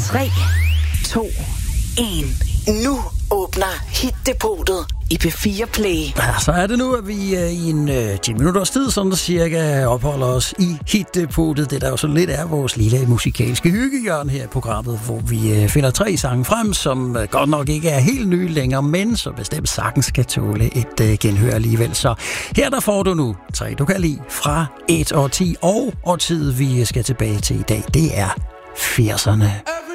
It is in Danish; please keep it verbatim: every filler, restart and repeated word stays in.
tre, to, en. Nu åbner Hit-depotet i P fire Play. Ja, så er det nu, at vi uh, i en uh, ti minutters tid, sådan der cirka, opholder os i Hit-depotet. Det der jo så lidt er vores lille musikalske hyggehjørne her i programmet, hvor vi uh, finder tre sange frem, som uh, godt nok ikke er helt nye længere, men så bestemt sagtens skal tåle et uh, genhør alligevel. Så her der får du nu tre, du kan lide fra et årti, og årtiet, vi skal tilbage til i dag, det er firserne.